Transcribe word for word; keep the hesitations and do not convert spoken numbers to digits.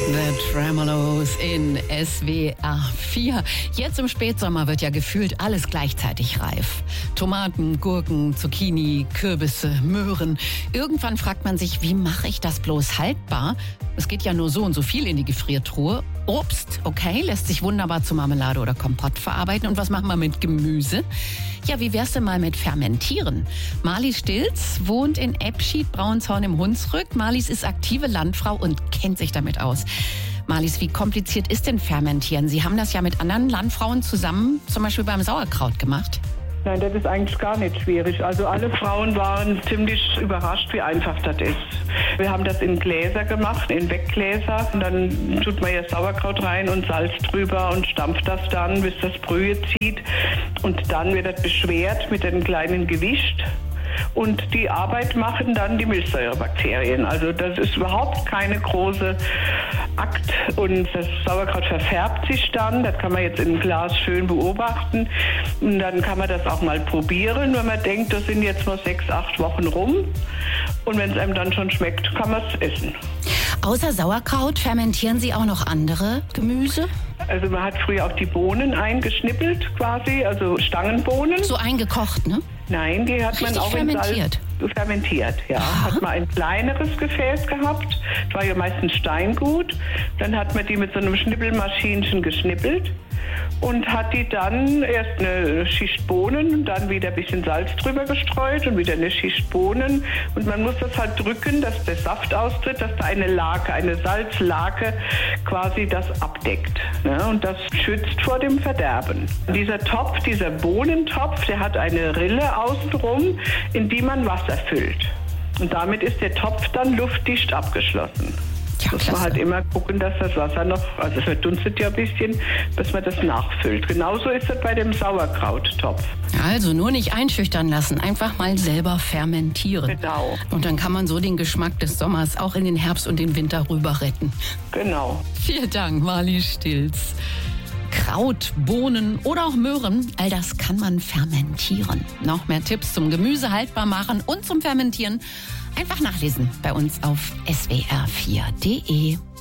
The Tremolos in S W R vier. Jetzt im Spätsommer wird ja gefühlt alles gleichzeitig reif. Tomaten, Gurken, Zucchini, Kürbisse, Möhren. Irgendwann fragt man sich, wie mache ich das bloß haltbar? Es geht ja nur so und so viel in die Gefriertruhe. Obst, okay, lässt sich wunderbar zu Marmelade oder Kompott verarbeiten. Und was machen wir mit Gemüse? Ja, wie wär's denn mal mit Fermentieren? Marlies Stilz wohnt in Ebschied-Brauenshorn im Hunsrück. Marlies ist aktive Landfrau und kennt sich damit aus. Marlies, wie kompliziert ist denn Fermentieren? Sie haben das ja mit anderen Landfrauen zusammen, zum Beispiel beim Sauerkraut gemacht. Nein, das ist eigentlich gar nicht schwierig. Also alle Frauen waren ziemlich überrascht, wie einfach das ist. Wir haben das in Gläser gemacht, in Weggläser. Und dann tut man ja Sauerkraut rein und Salz drüber und stampft das dann, bis das Brühe zieht. Und dann wird das beschwert mit einem kleinen Gewicht. Und die Arbeit machen dann die Milchsäurebakterien. Also das ist überhaupt keine große Akt. Und das Sauerkraut verfärbt sich dann. Das kann man jetzt in einem Glas schön beobachten. Und dann kann man das auch mal probieren, wenn man denkt, das sind jetzt mal sechs, acht Wochen rum. Und wenn es einem dann schon schmeckt, kann man es essen. Außer Sauerkraut fermentieren Sie auch noch andere Gemüse? Also man hat früher auch die Bohnen eingeschnippelt quasi, also Stangenbohnen. So eingekocht, ne? Nein, die hat Richtig man auch fermentiert. in Salz fermentiert. Ja, Aha. Hat man ein kleineres Gefäß gehabt. Das war ja meistens Steingut. Dann hat man die mit so einem Schnippelmaschinchen geschnippelt und hat die dann erst eine Schicht Bohnen, dann wieder ein bisschen Salz drüber gestreut und wieder eine Schicht Bohnen. Und man muss das halt drücken, dass der Saft austritt, dass da eine Lake, eine Salzlake quasi das abdeckt. Ne? Und das schützt vor dem Verderben. Dieser Topf, dieser Bohnentopf, der hat eine Rille außenrum, in die man Wasser füllt. Und damit ist der Topf dann luftdicht abgeschlossen. Ja, muss man halt immer gucken, dass das Wasser noch, also es verdunstet ja ein bisschen, dass man das nachfüllt. Genauso ist das bei dem Sauerkrauttopf. Also nur nicht einschüchtern lassen, einfach mal selber fermentieren. Genau. Und dann kann man so den Geschmack des Sommers auch in den Herbst und den Winter rüber retten. Genau. Vielen Dank, Marlies Stilz. Kraut, Bohnen oder auch Möhren, all das kann man fermentieren. Noch mehr Tipps zum Gemüse haltbar machen und zum Fermentieren einfach nachlesen bei uns auf S W R vier punkt de.